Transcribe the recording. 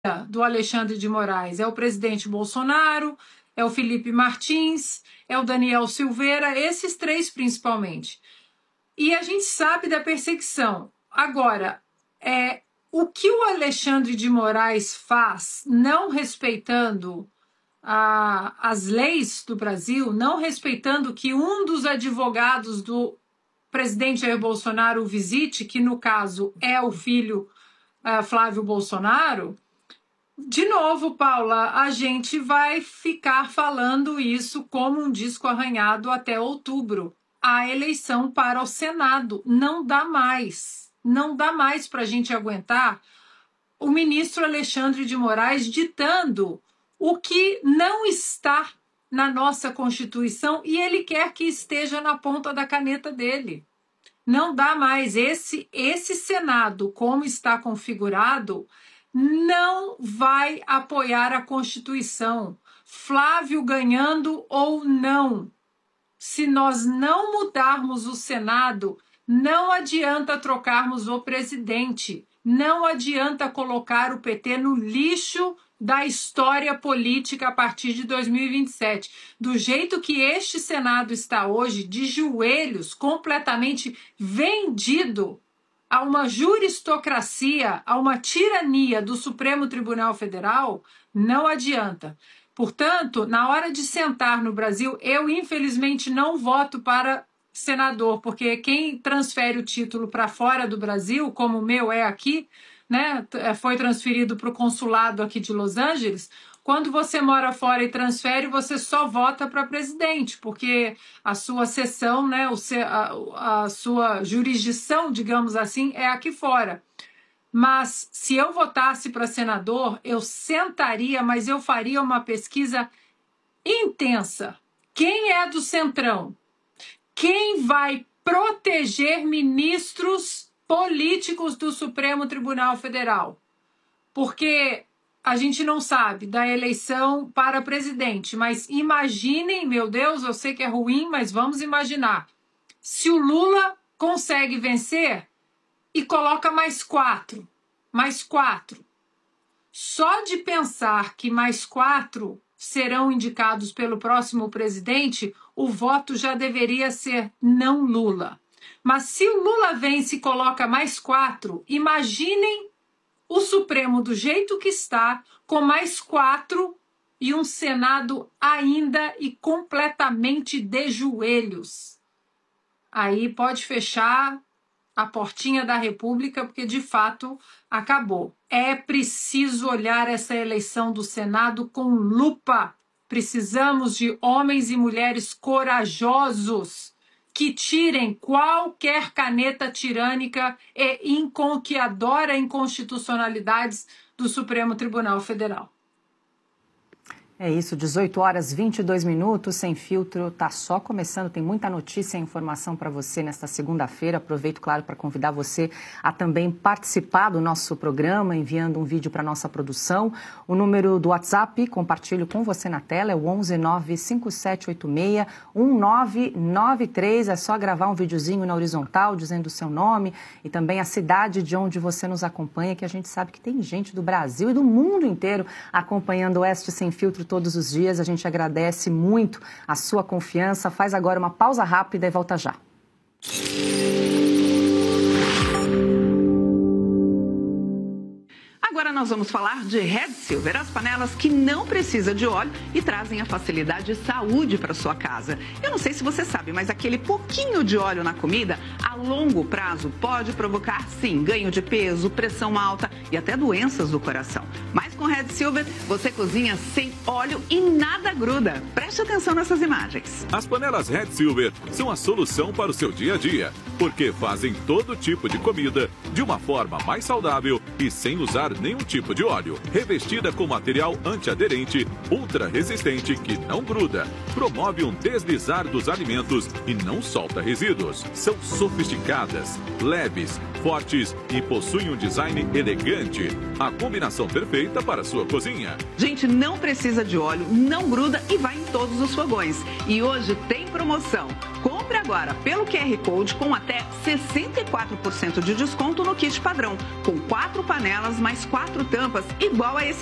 do Alexandre de Moraes é o presidente Bolsonaro, é o Felipe Martins, é o Daniel Silveira, esses três principalmente. E a gente sabe da perseguição. Agora, o que o Alexandre de Moraes faz, não respeitando as leis do Brasil, não respeitando que um dos advogados do presidente Jair Bolsonaro o visite, que no caso é o filho Flávio Bolsonaro, de novo, Paula, a gente vai ficar falando isso como um disco arranhado até outubro. A eleição para o Senado não dá mais. Não dá mais para a gente aguentar o ministro Alexandre de Moraes ditando o que não está na nossa Constituição e ele quer que esteja na ponta da caneta dele. Não dá mais. Esse Senado, como está configurado, não vai apoiar a Constituição. Flávio ganhando ou não. Se nós não mudarmos o Senado, não adianta trocarmos o presidente. Não adianta colocar o PT no lixo da história política a partir de 2027. Do jeito que este Senado está hoje, de joelhos, completamente vendido a uma juristocracia, a uma tirania do Supremo Tribunal Federal, não adianta. Portanto, na hora de sentar no Brasil, eu infelizmente não voto para senador, porque quem transfere o título para fora do Brasil, como o meu é aqui, né, foi transferido para o consulado aqui de Los Angeles. Quando você mora fora e transfere, você só vota para presidente, porque a sua sessão, né, a sua jurisdição, digamos assim, é aqui fora. Mas se eu votasse para senador, eu sentaria, mas eu faria uma pesquisa intensa. Quem é do Centrão? Quem vai proteger ministros políticos do Supremo Tribunal Federal? Porque a gente não sabe da eleição para presidente, mas imaginem, meu Deus, eu sei que é ruim, mas vamos imaginar. Se o Lula consegue vencer e coloca mais 4, só de pensar que mais 4 serão indicados pelo próximo presidente, o voto já deveria ser não Lula. Mas se o Lula vence e coloca mais 4, imaginem o Supremo do jeito que está, com mais 4 e um Senado ainda e completamente de joelhos. Aí pode fechar a portinha da República, porque de fato acabou. É preciso olhar essa eleição do Senado com lupa. Precisamos de homens e mulheres corajosos que tirem qualquer caneta tirânica e que adora inconstitucionalidades do Supremo Tribunal Federal. É isso, 18h22, Sem Filtro está só começando, tem muita notícia e informação para você nesta segunda-feira. Aproveito, claro, para convidar você a também participar do nosso programa, enviando um vídeo para a nossa produção. O número do WhatsApp, compartilho com você na tela, é o 11 95786 1993. É só gravar um videozinho na horizontal, dizendo o seu nome e também a cidade de onde você nos acompanha, que a gente sabe que tem gente do Brasil e do mundo inteiro acompanhando o Oeste Sem Filtro todos os dias. A gente agradece muito a sua confiança. Faz agora uma pausa rápida e volta já. Agora nós vamos falar de Red Silver, as panelas que não precisam de óleo e trazem a facilidade e saúde para sua casa. Eu não sei se você sabe, mas aquele pouquinho de óleo na comida, a longo prazo, pode provocar, sim, ganho de peso, pressão alta e até doenças do coração. Mas com Red Silver, você cozinha sem óleo e nada gruda. Preste atenção nessas imagens. As panelas Red Silver são a solução para o seu dia a dia, porque fazem todo tipo de comida de uma forma mais saudável e sem usar nenhum tipo de óleo. Revestida com material antiaderente, ultra resistente que não gruda, promove um deslizar dos alimentos e não solta resíduos. São sofisticadas, leves, fortes e possuem um design elegante. A combinação perfeita para a sua cozinha. Gente, não precisa de óleo, não gruda e vai em todos os fogões. E hoje tem promoção. Compre Compre agora pelo QR Code com até 64% de desconto no kit padrão, com 4 panelas mais 4 tampas, igual a esse